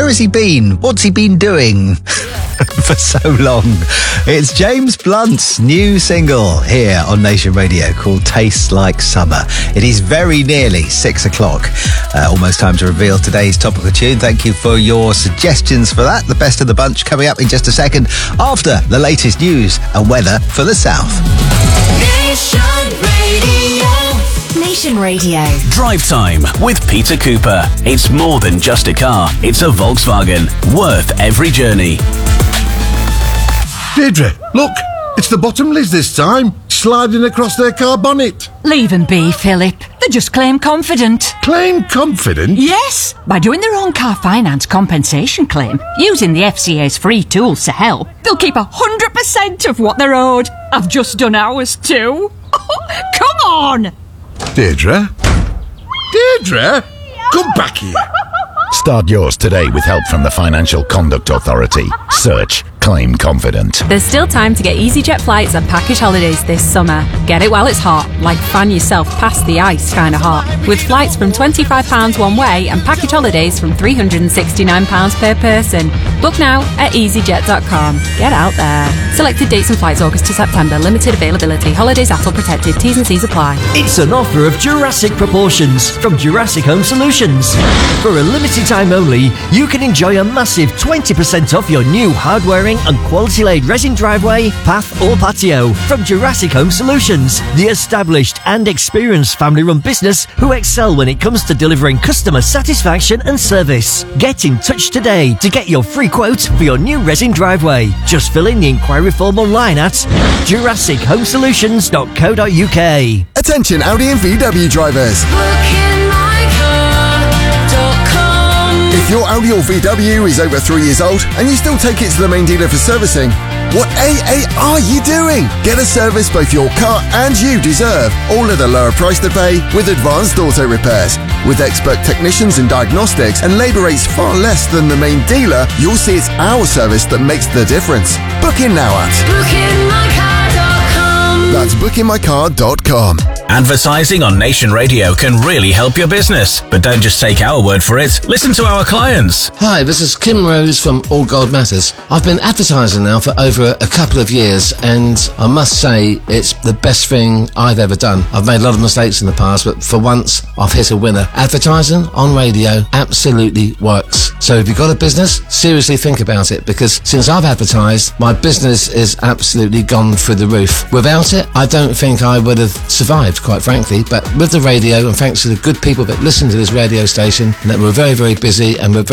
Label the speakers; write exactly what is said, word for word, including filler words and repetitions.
Speaker 1: has he been? What's he been doing for so long? It's James Blunt's new single here on Nation Radio called Tastes Like Summer. It is very nearly six o'clock. Uh, almost time to reveal today's topical tune. Thank you for your suggestions for that. The best of the bunch coming up in just a second after the latest news and weather for the South.
Speaker 2: Nation Radio. Nation Radio.
Speaker 3: Drive Time with Peter Cooper. It's more than just a car. It's a Volkswagen. Worth every journey.
Speaker 4: Deirdre, look. It's the Bottomleys this time, sliding across their car bonnet.
Speaker 5: Leave them be, Philip. They're just claim confident.
Speaker 4: Claim confident?
Speaker 5: Yes. By doing their own car finance compensation claim, using the F C A's free tools to help, they'll keep one hundred percent of what they're owed. I've just done ours too. Come on!
Speaker 4: Deirdre? Deirdre? Come back here.
Speaker 6: Start yours today with help from the Financial Conduct Authority. Search Claim Confident.
Speaker 7: There's still time to get EasyJet flights and package holidays this summer. Get it while it's hot, like fan yourself past the ice kind of hot. With flights from twenty-five pounds one way and package holidays from three hundred sixty-nine pounds per person. Book now at easyjet dot com. Get out there. Selected dates and flights August to September. Limited availability. Holidays A T L protected. T's and C's apply.
Speaker 8: It's an offer of Jurassic proportions from Jurassic Home Solutions. For a limited time only, you can enjoy a massive twenty percent off your new hard-wearing and quality-laid resin driveway, path or patio from Jurassic Home Solutions, the established and experienced family-run business who excel when it comes to delivering customer satisfaction and service. Get in touch today to get your free quote for your new resin driveway. Just fill in the inquiry form online at jurassic home solutions dot co dot uk.
Speaker 9: Attention Audi and V W drivers. If your Audi or V W is over three years old and you still take it to the main dealer for servicing, what A A are you doing? Get a service both your car and you deserve, all at a lower price to pay with Advanced Auto Repairs. With expert technicians and diagnostics and labour rates far less than the main dealer, you'll see it's our service that makes the difference. Book in now at booking my car dot com. That's booking my car dot com.
Speaker 3: Advertising on Nation Radio can really help your business. But don't just take our word for it. Listen to our clients.
Speaker 10: Hi, this is Kim Rose from All Gold Matters. I've been advertising now for over a couple of years, and I must say it's the best thing I've ever done. I've made a lot of mistakes in the past, but for once I've hit a winner. Advertising on radio absolutely works. So if you've got a business, seriously think about it, because since I've advertised, my business is absolutely gone through the roof. Without it, I don't think I would have survived, quite frankly. But with the radio, and thanks to the good people that listen to this radio station, and that we're very, very busy and we're very